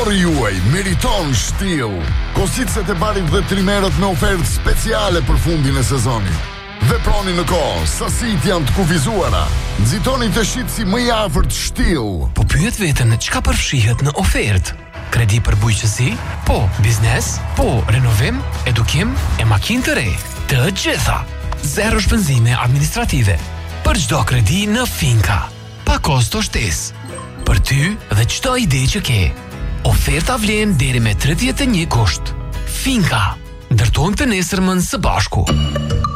Korri juaj meriton shtill. Kositëset e barit dhe trimerët me ofertë speciale për fundin e sezonit. Veproni në kohë, sasit janë të kufizuara. Nxitoni të shitësi më i afërt shtill. Po pyet veten çka përfshihet në ofertë? Kredi për bujqësi? Po. Biznes? Po. Renovim? Edukim? E makinë të re? Të gjitha. Zero shpenzime administrative. Për çdo kredi në Finka. Pa kosto shtesë. Për ty dhe çdo ide që ke. Oferta vlen deri me 31 gusht. Finka. Ndërtojmë të nesërmën së bashku.